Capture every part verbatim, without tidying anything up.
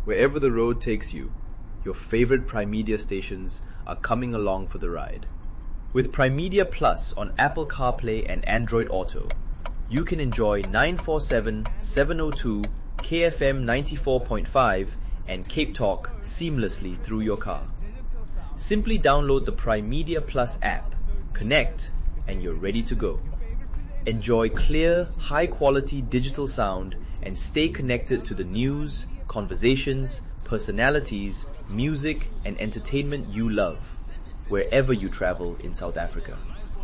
Wherever the road takes you, your favorite Primedia stations are coming along for the ride. With Primedia Plus on Apple CarPlay and Android Auto, you can enjoy nine forty-seven, seven oh two, K F M ninety-four point five and Cape Talk seamlessly through your car. Simply download the Primedia Plus app, connect, and you're ready to go. Enjoy clear, high-quality digital sound and stay connected to the news, conversations, personalities, music, and entertainment you love, wherever you travel in South Africa.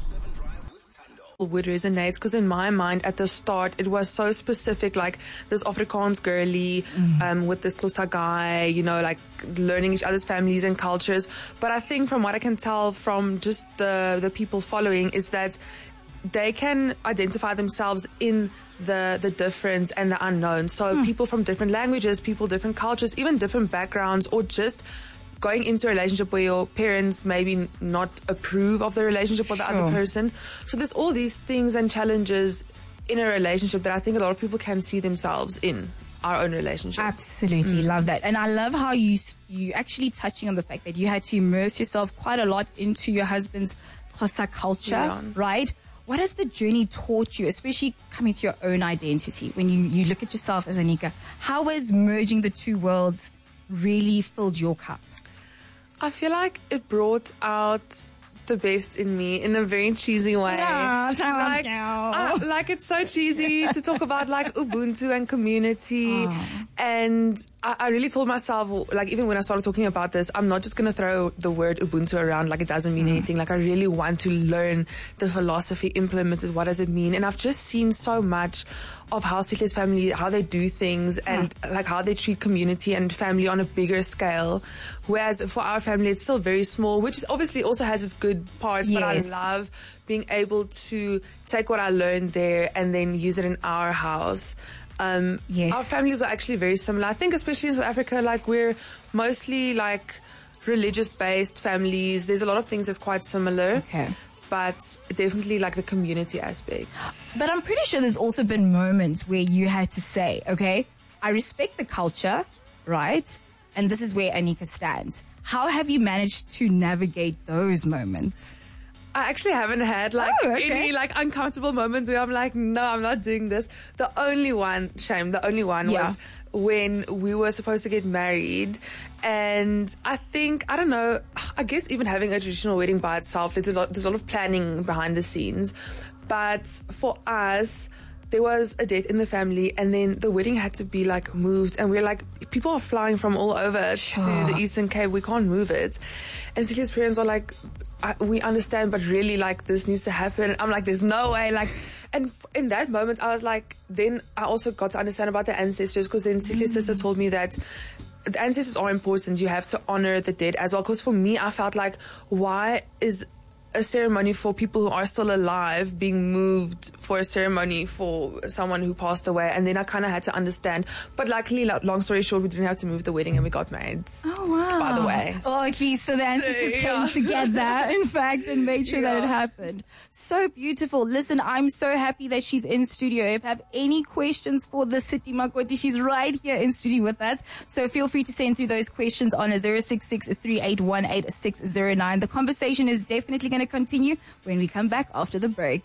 Would resonate, because in my mind at the start it was so specific, like this Afrikaans girly mm. um, with this Xhosa guy, you know, like learning each other's families and cultures. But I think from what I can tell from just the the people following is that they can identify themselves in the the difference and the unknown. So mm. people from different languages, people different cultures, even different backgrounds, or just going into a relationship where your parents maybe not approve of the relationship with the Sure. other person. So there's all these things and challenges in a relationship that I think a lot of people can see themselves in our own relationship. Absolutely. Mm. Love that. And I love how you, you actually touching on the fact that you had to immerse yourself quite a lot into your husband's Xhosa culture, Yeah. right? What has the journey taught you, especially coming to your own identity, when you, you look at yourself as Anika? How has merging the two worlds really filled your cup? I feel like it brought out the best in me in a very cheesy way. Ah, tell us like, now. uh, like it's so cheesy to talk about like Ubuntu and community. Oh. And I, I really told myself, like even when I started talking about this, I'm not just going to throw the word Ubuntu around like it doesn't mean mm. anything. Like I really want to learn the philosophy, implement it. What does it mean? And I've just seen so much of how Sihle's family, how they do things and mm. like how they treat community and family on a bigger scale. Whereas for our family, it's still very small, which is obviously also has its good parts, yes. but I love being able to take what I learned there and then use it in our house. Um, yes. Our families are actually very similar. I think especially in South Africa, like we're mostly like religious based families. There's a lot of things that's quite similar. Okay. But definitely like the community aspect. But I'm pretty sure there's also been moments where you had to say, okay, I respect the culture, right? And this is where Anika stands. How have you managed to navigate those moments? I actually haven't had like Oh, okay. any like uncomfortable moments where I'm like, no, I'm not doing this. The only one, shame, the only one Yeah. was when we were supposed to get married. And I think, I don't know, I guess even having a traditional wedding by itself, there's a lot, there's a lot of planning behind the scenes. But for us, there was a death in the family and then the wedding had to be like moved and we're like, people are flying from all over Sure. to the Eastern Cape. We can't move it. And Sihle's parents are like, I, we understand, but really like this needs to happen. I'm like, there's no way. Like, and f- in that moment, I was like, then I also got to understand about the ancestors because then Sihle's mm. sister told me that the ancestors are important. You have to honor the dead as well. Because for me, I felt like, why is a ceremony for people who are still alive being moved for a ceremony for someone who passed away? And then I kind of had to understand. But luckily, like, long story short, we didn't have to move the wedding and we got married. Oh, wow. By the way. Oh, at least so the ancestors Yeah. came together, in fact, and made sure Yeah. that it happened. So beautiful. Listen, I'm so happy that she's in studio. If you have any questions for the City Makoti, she's right here in studio with us. So feel free to send through those questions on a zero six six, three eight one, eight six zero nine. The conversation is definitely going to continue when we come back after the break.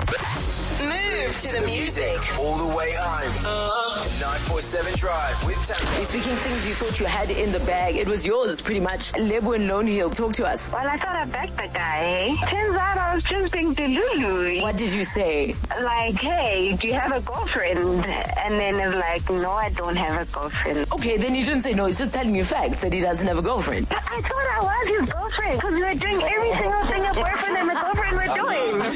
Move to the music. All the way home. Uh, nine four seven Drive with Tando. Speaking of things you thought you had in the bag, it was yours pretty much. Lebu and Lone Hill, talk to us. Well, I thought I backed the guy. Turns out I was just being delulu. What did you say? Like, hey, do you have a girlfriend? And then it's like, no, I don't have a girlfriend. Okay, then you didn't say no. He's just telling you facts that he doesn't have a girlfriend. But I thought I was his girlfriend because we were doing every single thing a boyfriend and a girlfriend were doing.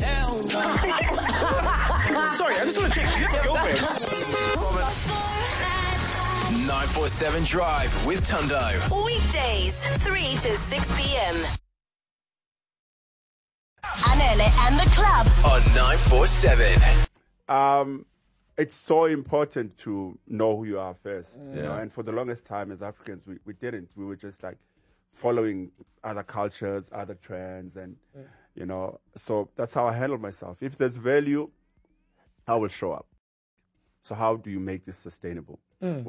Sorry, I just want to check. Do you have a girlfriend? nine four seven Drive with Tando. Weekdays, three to six p.m. Anele and the Club On nine four seven. Um, it's so important to know who you are first. You know, and for the longest time as Africans, we, we didn't. We were just like following other cultures, other trends, and, you know, so that's how I handle myself. If there's value, I will show up. So how do you make this sustainable?